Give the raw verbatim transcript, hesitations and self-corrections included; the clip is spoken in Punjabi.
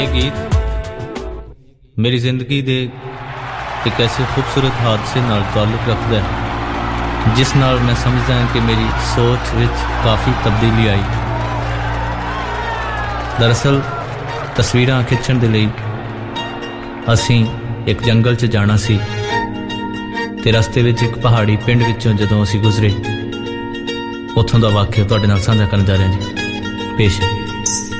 ਇਹ ਗੀਤ ਮੇਰੀ ਜ਼ਿੰਦਗੀ ਦੇ ਇੱਕ ਐਸੇ ਖੂਬਸੂਰਤ ਹਾਦਸੇ ਨਾਲ ਤਾਲੁਕ ਰੱਖਦਾ ਹੈ ਜਿਸ ਨਾਲ ਮੈਂ ਸਮਝਦਾ ਹਾਂ ਕਿ ਮੇਰੀ ਸੋਚ ਵਿੱਚ ਕਾਫੀ ਤਬਦੀਲੀ ਆਈ। ਦਰਅਸਲ ਤਸਵੀਰਾਂ ਖਿੱਚਣ ਦੇ ਲਈ ਅਸੀਂ ਇੱਕ ਜੰਗਲ 'ਚ ਜਾਣਾ ਸੀ ਤੇ ਰਸਤੇ ਵਿੱਚ ਇੱਕ ਪਹਾੜੀ ਪਿੰਡ ਵਿੱਚੋਂ ਜਦੋਂ ਅਸੀਂ ਗੁਜ਼ਰੇ ਉੱਥੋਂ ਦਾ ਵਾਕਿਆ ਤੁਹਾਡੇ ਨਾਲ ਸਾਂਝਾ ਕਰਨ ਜਾ ਰਹੇ ਹਾਂ ਜੀ। ਪੇਸ਼